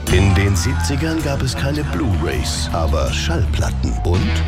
In den 70ern gab es keine Blu-rays, aber Schallplatten und